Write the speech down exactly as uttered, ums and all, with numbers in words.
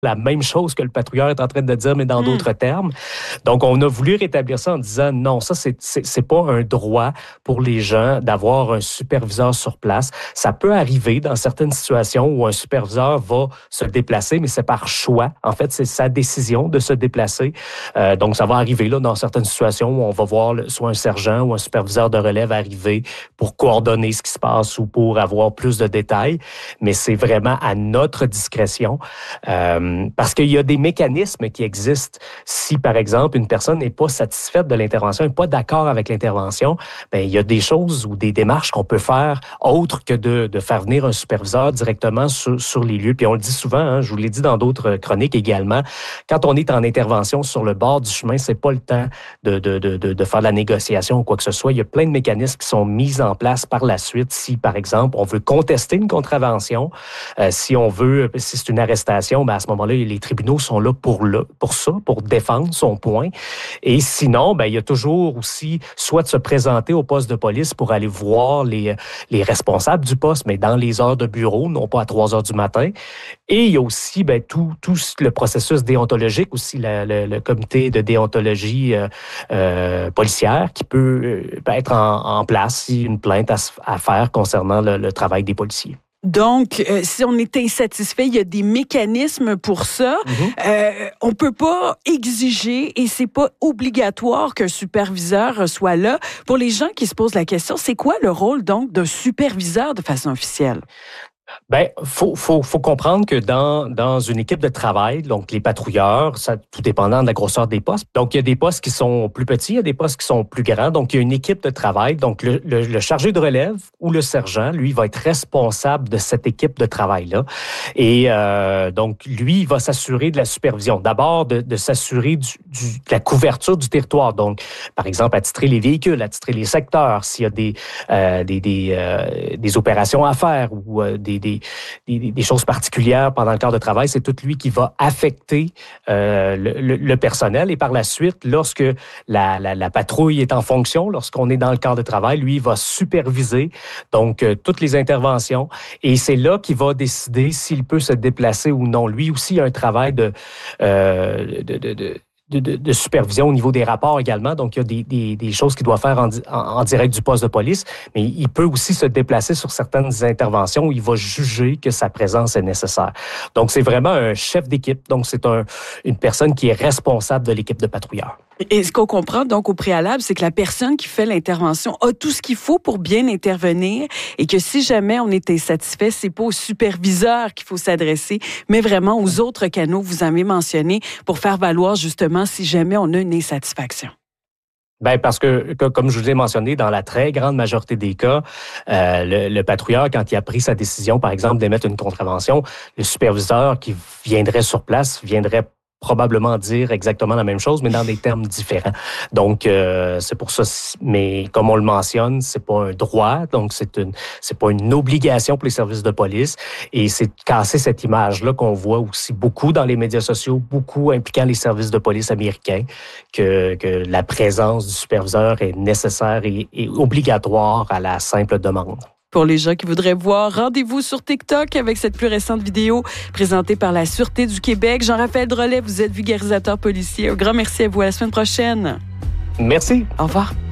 la même chose que le patrouilleur est en train de dire, mais dans mmh. d'autres termes. Donc, on a voulu rétablir ça en disant non, ça, c'est, c'est, c'est pas un droit pour les gens d'avoir un superviseur sur place. Ça peut arriver dans certaines situations où un superviseur va se déplacer, mais c'est par choix. En fait, c'est sa décision de se déplacer. Euh, donc, ça va arriver là dans certaines situations où on va voir soit un sergent ou un superviseur de relève arriver pour coordonner ce qui se passe ou pour avoir plus de détails. Mais c'est vraiment à notre discrétion. Euh, Parce qu'il y a des mécanismes qui existent. Si, par exemple, une personne n'est pas satisfaite de l'intervention, n'est pas d'accord avec l'intervention, bien, il y a des choses ou des démarches qu'on peut faire autres que de, de faire venir un superviseur directement sur, sur les lieux. Puis on le dit souvent, hein, je vous l'ai dit dans d'autres chroniques également, quand on est en intervention sur le bord du chemin, c'est pas le temps de, de, de, de, de faire de la négociation ou quoi que ce soit. Il y a plein de mécanismes qui sont mis en place par la suite. Si, par exemple, on veut contester une contravention, euh, si on veut, si c'est une arrestation, bien, à ce moment là, les tribunaux sont là pour, là pour ça, pour défendre son point. Et sinon, ben, il y a toujours aussi soit de se présenter au poste de police pour aller voir les, les responsables du poste, mais dans les heures de bureau, non pas à trois heures du matin. Et il y a aussi ben, tout, tout le processus déontologique, aussi la, le, le comité de déontologie euh, euh, policière qui peut, peut être en, en place si une plainte à, à faire concernant le, le travail des policiers. Donc, euh, si on est insatisfait, il y a des mécanismes pour ça. Mm-hmm. Euh, on peut pas exiger et c'est pas obligatoire qu'un superviseur soit là. Pour les gens qui se posent la question, c'est quoi le rôle donc d'un superviseur de façon officielle? Ben, faut, faut, faut comprendre que dans, dans une équipe de travail, donc les patrouilleurs, ça, tout dépendant de la grosseur des postes. Donc, il y a des postes qui sont plus petits, il y a des postes qui sont plus grands. Donc, il y a une équipe de travail. Donc, le, le, le chargé de relève ou le sergent, lui, va être responsable de cette équipe de travail-là. Et euh, donc, lui, il va s'assurer de la supervision. D'abord, de, de s'assurer du, du, de la couverture du territoire. Donc, par exemple, attitrer les véhicules, attitrer les secteurs, s'il y a des, euh, des, des, euh, des opérations à faire ou euh, des Des, des, des choses particulières pendant le quart de travail, c'est tout lui qui va affecter euh, le, le, le personnel. Et par la suite, lorsque la, la, la patrouille est en fonction, lorsqu'on est dans le quart de travail, lui, il va superviser donc euh, toutes les interventions. Et c'est là qu'il va décider s'il peut se déplacer ou non. Lui aussi, il a un travail de... Euh, de, de, de De, de, de supervision au niveau des rapports également. Donc, il y a des, des, des choses qu'il doit faire en, en, en direct du poste de police, mais il peut aussi se déplacer sur certaines interventions où il va juger que sa présence est nécessaire. Donc, c'est vraiment un chef d'équipe. Donc, c'est un, une personne qui est responsable de l'équipe de patrouilleurs. Et ce qu'on comprend donc au préalable, c'est que la personne qui fait l'intervention a tout ce qu'il faut pour bien intervenir et que si jamais on est insatisfait, c'est pas au superviseur qu'il faut s'adresser, mais vraiment aux autres canaux que vous avez mentionnés pour faire valoir justement si jamais on a une insatisfaction. Ben parce que, comme je vous l'ai mentionné, dans la très grande majorité des cas, euh, le, le patrouilleur, quand il a pris sa décision, par exemple, d'émettre une contravention, le superviseur qui viendrait sur place viendrait probablement dire exactement la même chose, mais dans des termes différents. Donc, euh, c'est pour ça, mais comme on le mentionne, c'est pas un droit, donc c'est une, c'est pas une obligation pour les services de police, et c'est casser cette image-là qu'on voit aussi beaucoup dans les médias sociaux, beaucoup impliquant les services de police américains, que, que la présence du superviseur est nécessaire et, et obligatoire à la simple demande. Pour les gens qui voudraient voir, rendez-vous sur TikTok avec cette plus récente vidéo présentée par la Sûreté du Québec. Jean-Raphaël Drolet, vous êtes vulgarisateur policier. Un grand merci à vous. À la semaine prochaine. Merci. Au revoir.